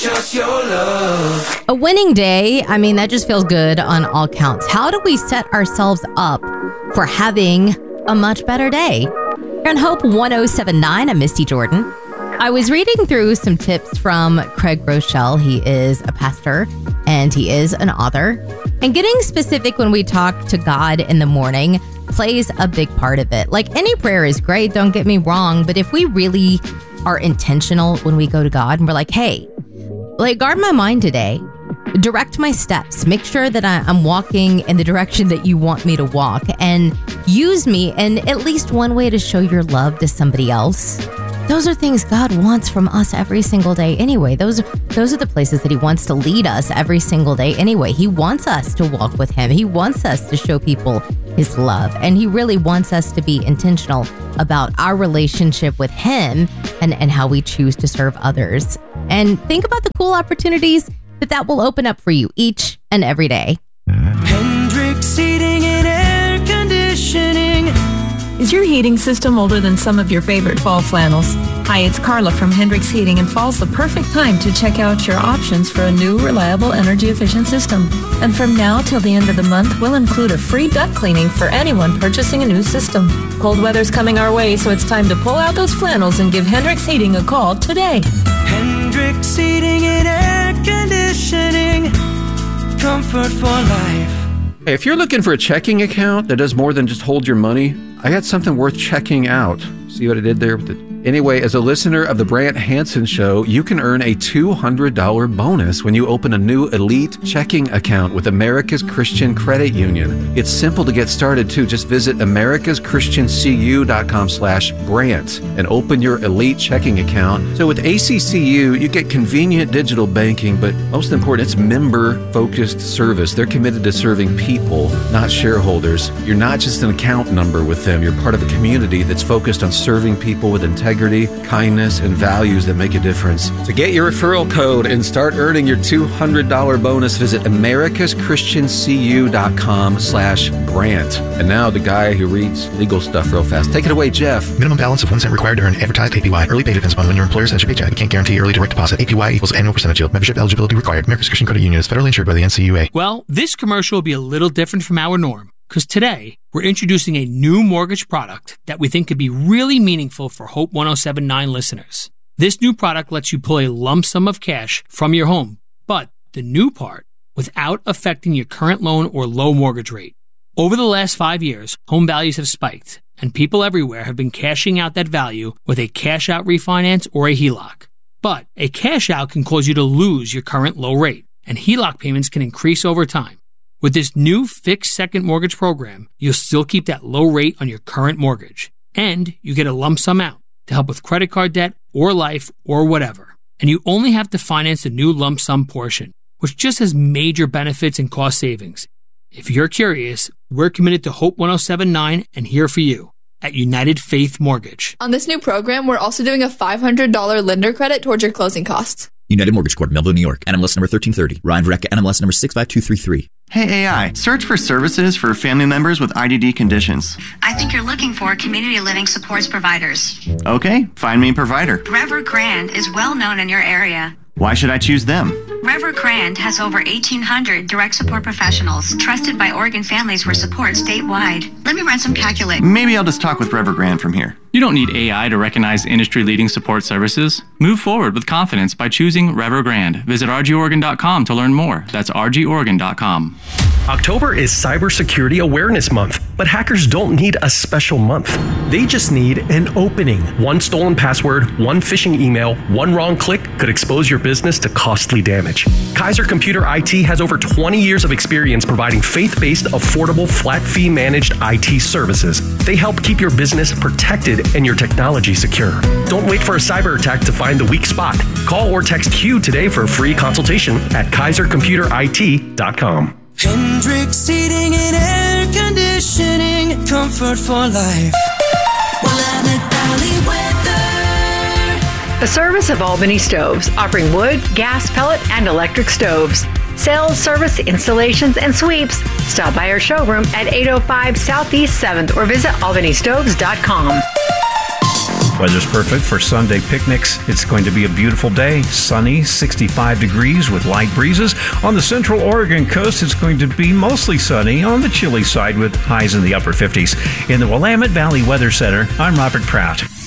just your love. A winning day, I mean, that just feels good on all counts. How do we set ourselves up for having a much better day? Here on Hope 1079, I'm Misty Jordan. I was reading through some tips from Craig Rochelle. He is a pastor and he is an author. And getting specific when we talk to God in the morning plays a big part of it. Like, any prayer is great, don't get me wrong, but if we really are intentional when we go to God and we're like, hey, like, guard my mind today, direct my steps, make sure that I'm walking in the direction that you want me to walk, and use me in at least one way to show your love to somebody else. Those are things God wants from us every single day anyway. Those are the places that he wants to lead us every single day anyway. He wants us to walk with him. He wants us to show people his love. And he really wants us to be intentional about our relationship with him and how we choose to serve others. And think about the cool opportunities that will open up for you each and every day. Hendrix Heating and Air Conditioning. Is your heating system older than some of your favorite fall flannels? Hi, it's Carla from Hendrix Heating, and fall's the perfect time to check out your options for a new, reliable, energy-efficient system. And from now till the end of the month, we'll include a free duct cleaning for anyone purchasing a new system. Cold weather's coming our way, so it's time to pull out those flannels and give Hendrix Heating a call today. Hendrix Heating and Air Conditioning. Comfort for life. Hey, if you're looking for a checking account that does more than just hold your money, I got something worth checking out. See what I did there? Anyway, as a listener of the Brant Hansen Show, you can earn a $200 bonus when you open a new elite checking account with America's Christian Credit Union. It's simple to get started too. Just visit americaschristiancu.com/Brant and open your elite checking account. So with ACCU, you get convenient digital banking, but most important, it's member-focused service. They're committed to serving people, not shareholders. You're not just an account number with them. You're part of a community that's focused on serving people with integrity, kindness, and values that make a difference. To get your referral code and start earning your $200 bonus, visit americaschristiancu.com/Brant. And now the guy who reads legal stuff real fast. Take it away, Jeff. Minimum balance of 1 cent required to earn advertised APY. Early pay depends upon when your employer sends your paycheck. We can't guarantee early direct deposit. APY equals annual percentage yield. Membership eligibility required. America's Christian Credit Union is federally insured by the NCUA. Well, this commercial will be a little different from our norm, because today we're introducing a new mortgage product that we think could be really meaningful for Hope 1079 listeners. This new product lets you pull a lump sum of cash from your home, but the new part, without affecting your current loan or low mortgage rate. Over the last 5 years, home values have spiked, and people everywhere have been cashing out that value with a cash-out refinance or a HELOC. But a cash-out can cause you to lose your current low rate, and HELOC payments can increase over time. With this new fixed second mortgage program, you'll still keep that low rate on your current mortgage. And you get a lump sum out to help with credit card debt or life or whatever. And you only have to finance the new lump sum portion, which just has major benefits and cost savings. If you're curious, we're committed to Hope 1079 and here for you at United Faith Mortgage. On this new program, we're also doing a $500 lender credit towards your closing costs. United Mortgage Corp, Melville, New York. NMLS number 1330. Ryan Vreck, NMLS number 65233. Hey AI, search for services for family members with IDD conditions. I think you're looking for community living supports providers. Okay, find me a provider. Rever Grand is well known in your area. Why should I choose them? Rever Grand has over 1,800 direct support professionals trusted by Oregon families for support statewide. Let me run some calculations. Maybe I'll just talk with Rever Grand from here. You don't need AI to recognize industry-leading support services. Move forward with confidence by choosing Rever Grand. Visit rgoregon.com to learn more. That's rgoregon.com. October is Cybersecurity Awareness Month, but hackers don't need a special month. They just need an opening. One stolen password, one phishing email, one wrong click could expose your business to costly damage. Kaiser Computer IT has over 20 years of experience providing faith-based, affordable, flat-fee managed IT services. They help keep your business protected and your technology secure. Don't wait for a cyber attack to find the weak spot. Call or text Q today for a free consultation at kaisercomputerit.com. Hendrix Heating and Air Conditioning. Comfort for life. Willamette Valley weather. A service of Albany Stoves, offering wood, gas, pellet, and electric stoves. Sales, service, installations, and sweeps. Stop by our showroom at 805 Southeast 7th or visit albanystoves.com. Weather's perfect for Sunday picnics. It's going to be a beautiful day. Sunny, 65 degrees with light breezes. On the central Oregon coast, it's going to be mostly sunny on the chilly side with highs in the upper 50s. In the Willamette Valley Weather Center, I'm Robert Pratt.